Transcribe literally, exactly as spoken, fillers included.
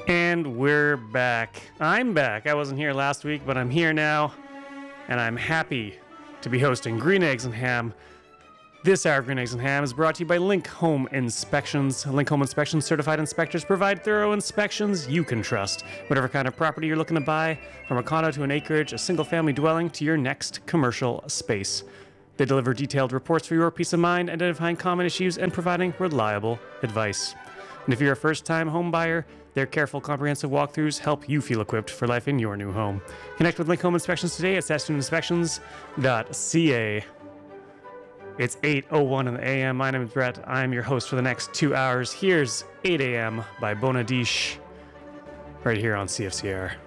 And we're back. I'm back. I wasn't here last week, but I'm here now, and I'm happy to be hosting Green Eggs and Ham. This hour of Green Eggs and Ham is brought to you by Link Home Inspections. Link Home Inspections certified inspectors provide thorough inspections you can trust. Whatever kind of property you're looking to buy, from a condo to an acreage, a single-family dwelling to your next commercial space. They deliver detailed reports for your peace of mind, identifying common issues and providing reliable advice. And if you're a first-time home buyer, their careful, comprehensive walkthroughs help you feel equipped for life in your new home. Connect with Link Home Inspections today at saskatoon inspections dot c a. It's eight oh one in the A M. My name is Brett. I'm your host for the next two hours. Here's eight a.m. by Bonadish, right here on C F C R.